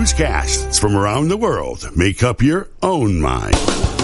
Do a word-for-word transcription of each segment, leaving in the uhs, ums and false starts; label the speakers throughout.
Speaker 1: Newscasts from around the world. Make up your own mind.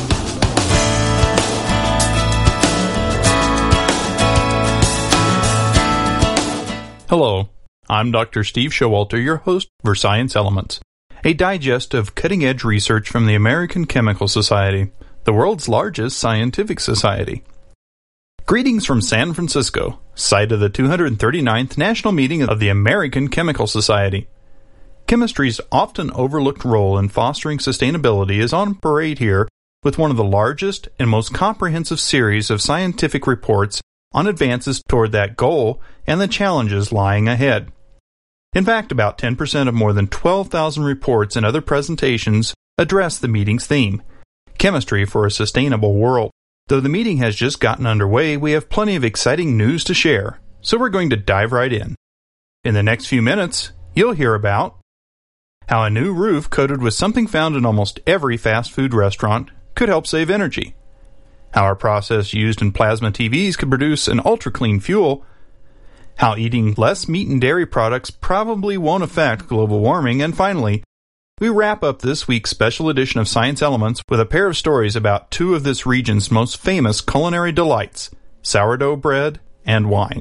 Speaker 2: Hello, I'm Doctor Steve Showalter, your host for Science Elements, a digest of cutting-edge research from the American Chemical Society, the world's largest scientific society. Greetings from San Francisco, site of the two hundred thirty-ninth National Meeting of the American Chemical Society. Chemistry's often overlooked role in fostering sustainability is on parade here with one of the largest and most comprehensive series of scientific reports on advances toward that goal and the challenges lying ahead. In fact, about ten percent of more than twelve thousand reports and other presentations address the meeting's theme, Chemistry for a Sustainable World. Though the meeting has just gotten underway, we have plenty of exciting news to share, so we're going to dive right in. In the next few minutes, you'll hear about how a new roof coated with something found in almost every fast food restaurant could help save energy, how a process used in plasma T Vs could produce an ultra-clean fuel, how eating less meat and dairy products probably won't affect global warming, and finally, we wrap up this week's special edition of Science Elements with a pair of stories about two of this region's most famous culinary delights, sourdough bread and wine.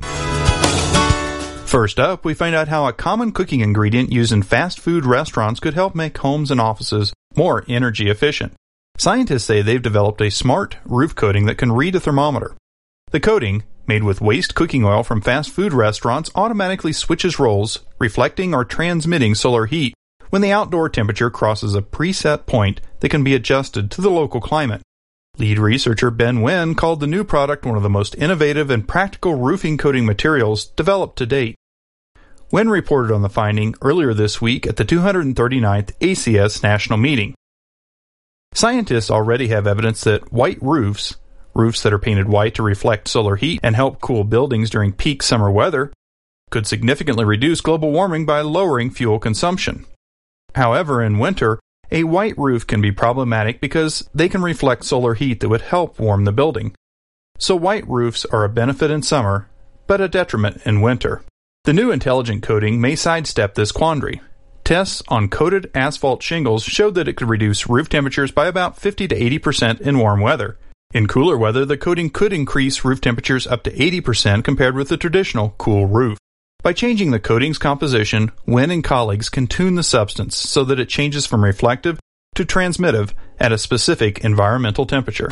Speaker 2: First up, we find out how a common cooking ingredient used in fast food restaurants could help make homes and offices more energy efficient. Scientists say they've developed a smart roof coating that can read a thermometer. The coating, made with waste cooking oil from fast food restaurants, automatically switches roles, reflecting or transmitting solar heat when the outdoor temperature crosses a preset point that can be adjusted to the local climate. Lead researcher Ben Wen called the new product one of the most innovative and practical roofing coating materials developed to date. Wen reported on the finding earlier this week at the two hundred thirty-ninth A C S National Meeting. Scientists already have evidence that white roofs, roofs that are painted white to reflect solar heat and help cool buildings during peak summer weather, could significantly reduce global warming by lowering fuel consumption. However, in winter, a white roof can be problematic because they can reflect solar heat that would help warm the building. So white roofs are a benefit in summer, but a detriment in winter. The new intelligent coating may sidestep this quandary. Tests on coated asphalt shingles showed that it could reduce roof temperatures by about fifty to eighty percent in warm weather. In cooler weather, the coating could increase roof temperatures up to eighty percent compared with the traditional cool roof. By changing the coating's composition, Wen and colleagues can tune the substance so that it changes from reflective to transmittive at a specific environmental temperature.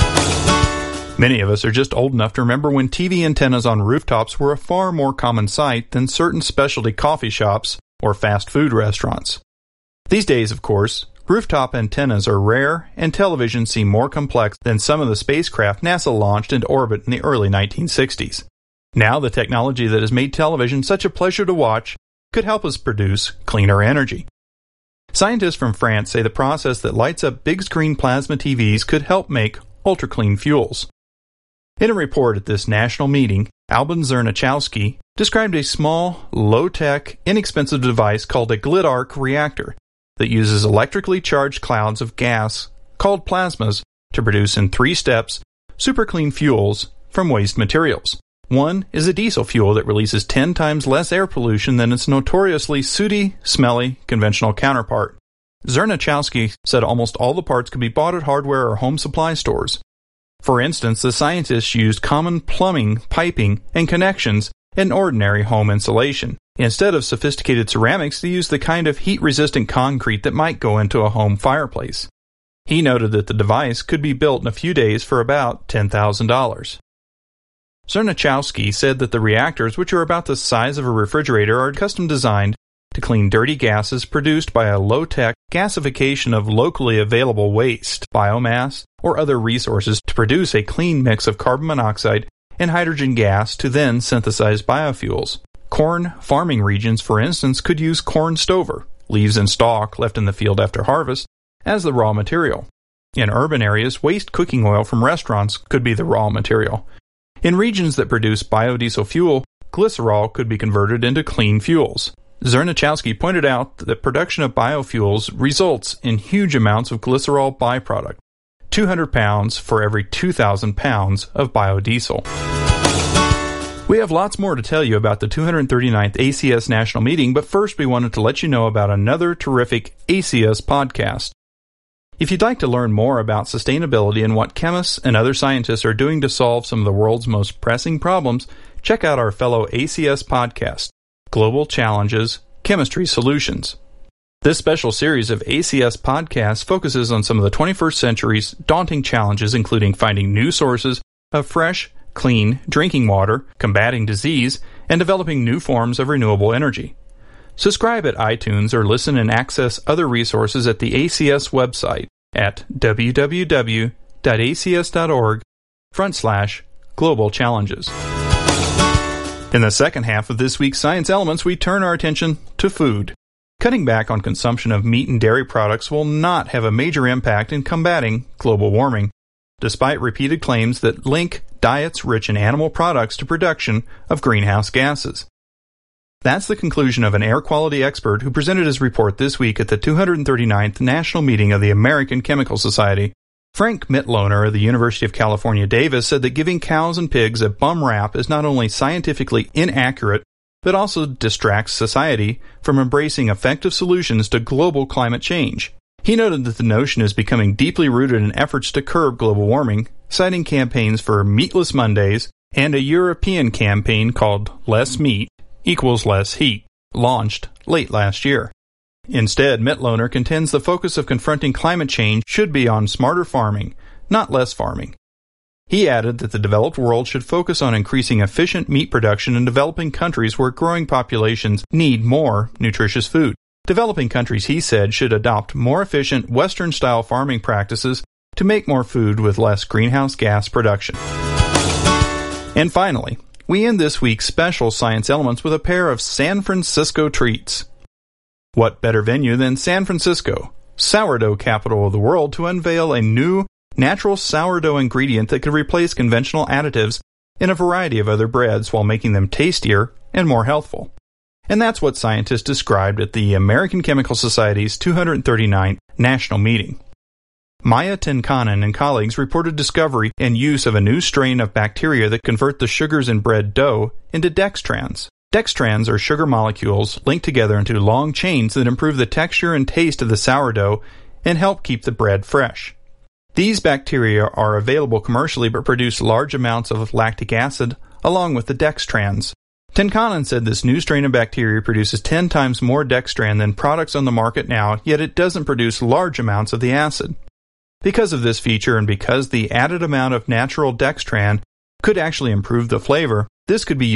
Speaker 2: Many of us are just old enough to remember when T V antennas on rooftops were a far more common sight than certain specialty coffee shops or fast food restaurants. These days, of course, rooftop antennas are rare and televisions seem more complex than some of the spacecraft NASA launched into orbit in the early nineteen sixties. Now, the technology that has made television such a pleasure to watch could help us produce cleaner energy. Scientists from France say the process that lights up big screen plasma T Vs could help make ultra-clean fuels. In a report at this national meeting, Albin Zernachowski described a small, low-tech, inexpensive device called a GLID-ARC reactor that uses electrically charged clouds of gas, called plasmas, to produce in three steps super clean fuels from waste materials. One is a diesel fuel that releases ten times less air pollution than its notoriously sooty, smelly, conventional counterpart. Zernachowski said almost all the parts could be bought at hardware or home supply stores. For instance, the scientists used common plumbing, piping, and connections in ordinary home insulation. Instead of sophisticated ceramics, they used the kind of heat-resistant concrete that might go into a home fireplace. He noted that the device could be built in a few days for about ten thousand dollars. Zernachowski said that the reactors, which are about the size of a refrigerator, are custom designed to clean dirty gases produced by a low-tech gasification of locally available waste, biomass, or other resources to produce a clean mix of carbon monoxide and hydrogen gas to then synthesize biofuels. Corn farming regions, for instance, could use corn stover, leaves and stalk left in the field after harvest, as the raw material. In urban areas, waste cooking oil from restaurants could be the raw material. In regions that produce biodiesel fuel, glycerol could be converted into clean fuels. Zernachowski pointed out that production of biofuels results in huge amounts of glycerol byproduct, two hundred pounds for every two thousand pounds of biodiesel. We have lots more to tell you about the two hundred thirty-ninth A C S National Meeting, but first we wanted to let you know about another terrific A C S podcast. If you'd like to learn more about sustainability and what chemists and other scientists are doing to solve some of the world's most pressing problems, check out our fellow A C S podcast, Global Challenges, Chemistry Solutions. This special series of A C S podcasts focuses on some of the twenty-first century's daunting challenges, including finding new sources of fresh, clean drinking water, combating disease, and developing new forms of renewable energy. Subscribe at iTunes or listen and access other resources at the A C S website at w w w dot a c s dot org front slash global challenges. In the second half of this week's Science Elements, we turn our attention to food. Cutting back on consumption of meat and dairy products will not have a major impact in combating global warming, despite repeated claims that link diets rich in animal products to production of greenhouse gases. That's the conclusion of an air quality expert who presented his report this week at the two hundred thirty-ninth National Meeting of the American Chemical Society. Frank Mitloehner of the University of California, Davis said that giving cows and pigs a bum rap is not only scientifically inaccurate, but also distracts society from embracing effective solutions to global climate change. He noted that the notion is becoming deeply rooted in efforts to curb global warming, citing campaigns for Meatless Mondays and a European campaign called Less Meat equals Less Heat, launched late last year. Instead, Mitloehner contends the focus of confronting climate change should be on smarter farming, not less farming. He added that the developed world should focus on increasing efficient meat production in developing countries where growing populations need more nutritious food. Developing countries, he said, should adopt more efficient Western-style farming practices to make more food with less greenhouse gas production. And finally, we end this week's special Science Elements with a pair of San Francisco treats. What better venue than San Francisco, sourdough capital of the world, to unveil a new natural sourdough ingredient that could replace conventional additives in a variety of other breads while making them tastier and more healthful. And that's what scientists described at the American Chemical Society's two hundred thirty-ninth National Meeting. Maya Tinkanen and colleagues reported discovery and use of a new strain of bacteria that convert the sugars in bread dough into dextrans. Dextrans are sugar molecules linked together into long chains that improve the texture and taste of the sourdough and help keep the bread fresh. These bacteria are available commercially but produce large amounts of lactic acid along with the dextrans. Tinkanen said this new strain of bacteria produces ten times more dextran than products on the market now, yet it doesn't produce large amounts of the acid. Because of this feature and because the added amount of natural dextran could actually improve the flavor, this could be